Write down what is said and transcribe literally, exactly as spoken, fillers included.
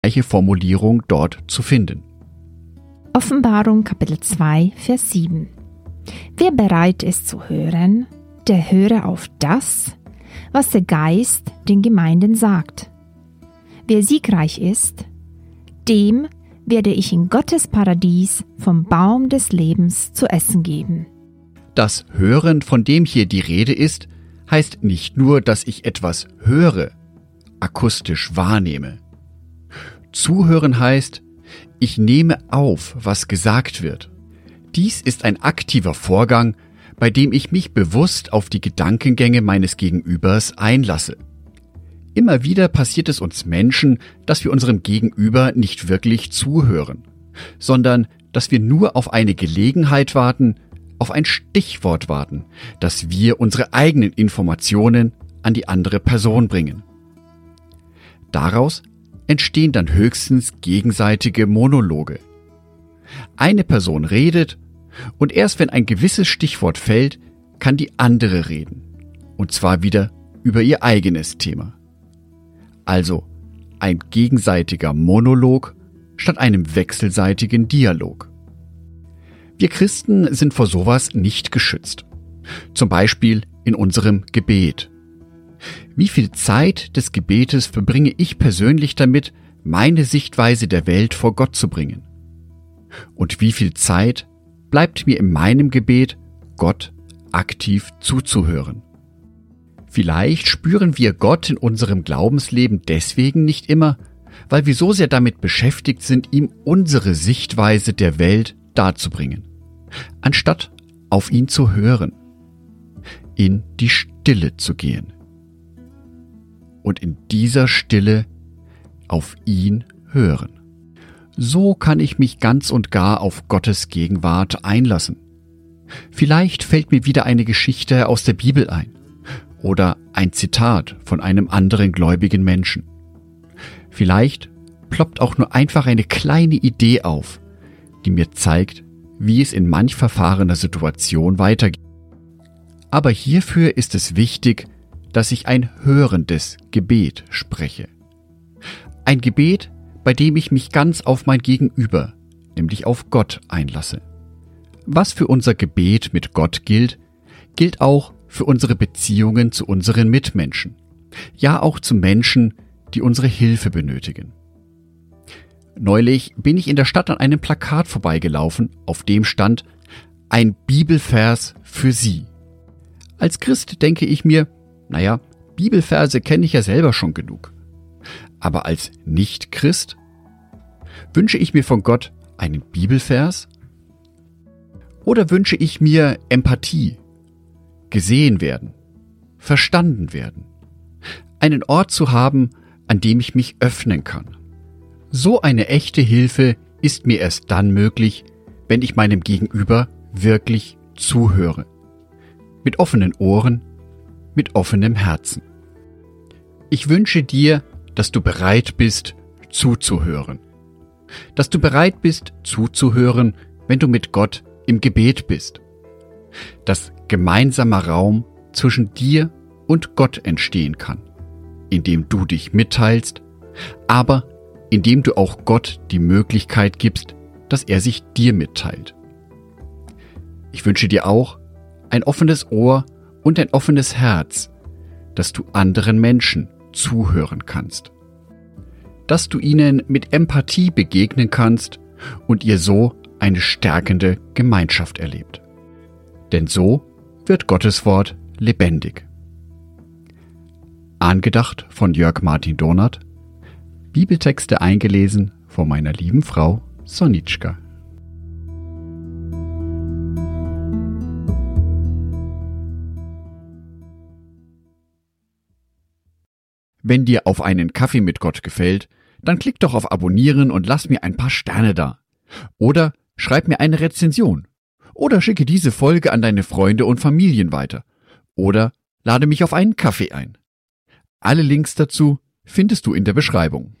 gleiche Formulierung dort zu finden. Offenbarung Kapitel zwei, Vers sieben. Wer bereit ist zu hören, der höre auf das, was der Geist den Gemeinden sagt. Wer siegreich ist, dem werde ich in Gottes Paradies vom Baum des Lebens zu essen geben. Das Hören, von dem hier die Rede ist, heißt nicht nur, dass ich etwas höre, akustisch wahrnehme. Zuhören heißt, ich nehme auf, was gesagt wird. Dies ist ein aktiver Vorgang, bei dem ich mich bewusst auf die Gedankengänge meines Gegenübers einlasse. Immer wieder passiert es uns Menschen, dass wir unserem Gegenüber nicht wirklich zuhören, sondern dass wir nur auf eine Gelegenheit warten, auf ein Stichwort warten, dass wir unsere eigenen Informationen an die andere Person bringen. Daraus entstehen dann höchstens gegenseitige Monologe. Eine Person redet und erst wenn ein gewisses Stichwort fällt, kann die andere reden. Und zwar wieder über ihr eigenes Thema. Also ein gegenseitiger Monolog statt einem wechselseitigen Dialog. Wir Christen sind vor sowas nicht geschützt. Zum Beispiel in unserem Gebet. Wie viel Zeit des Gebetes verbringe ich persönlich damit, meine Sichtweise der Welt vor Gott zu bringen? Und wie viel Zeit bleibt mir in meinem Gebet, Gott aktiv zuzuhören? Vielleicht spüren wir Gott in unserem Glaubensleben deswegen nicht immer, weil wir so sehr damit beschäftigt sind, ihm unsere Sichtweise der Welt darzubringen, anstatt auf ihn zu hören, in die Stille zu gehen und in dieser Stille auf ihn hören. So kann ich mich ganz und gar auf Gottes Gegenwart einlassen. Vielleicht fällt mir wieder eine Geschichte aus der Bibel ein oder ein Zitat von einem anderen gläubigen Menschen. Vielleicht ploppt auch nur einfach eine kleine Idee auf, die mir zeigt, wie es in manch verfahrener Situation weitergeht. Aber hierfür ist es wichtig, dass ich ein hörendes Gebet spreche. Ein Gebet, bei dem ich mich ganz auf mein Gegenüber, nämlich auf Gott, einlasse. Was für unser Gebet mit Gott gilt, gilt auch für unsere Beziehungen zu unseren Mitmenschen, ja auch zu Menschen, die unsere Hilfe benötigen. Neulich bin ich in der Stadt an einem Plakat vorbeigelaufen, auf dem stand ein Bibelvers für Sie. Als Christ denke ich mir, naja, Bibelverse kenne ich ja selber schon genug. Aber als Nicht-Christ wünsche ich mir von Gott einen Bibelvers? Oder wünsche ich mir Empathie, gesehen werden, verstanden werden, einen Ort zu haben, an dem ich mich öffnen kann? So eine echte Hilfe ist mir erst dann möglich, wenn ich meinem Gegenüber wirklich zuhöre. Mit offenen Ohren, mit offenem Herzen. Ich wünsche dir, dass du bereit bist, zuzuhören. Dass du bereit bist, zuzuhören, wenn du mit Gott im Gebet bist. Dass gemeinsamer Raum zwischen dir und Gott entstehen kann, indem du dich mitteilst, aber indem du auch Gott die Möglichkeit gibst, dass er sich dir mitteilt. Ich wünsche dir auch ein offenes Ohr und ein offenes Herz, dass du anderen Menschen zuhören kannst. Dass du ihnen mit Empathie begegnen kannst und ihr so eine stärkende Gemeinschaft erlebt. Denn so wird Gottes Wort lebendig. Angedacht von Jörg Martin Donath, Bibeltexte eingelesen von meiner lieben Frau Sonitschka. Wenn dir Auf einen Kaffee mit Gott gefällt, dann klick doch auf Abonnieren und lass mir ein paar Sterne da. Oder schreib mir eine Rezension. Oder schicke diese Folge an deine Freunde und Familien weiter. Oder lade mich auf einen Kaffee ein. Alle Links dazu findest du in der Beschreibung.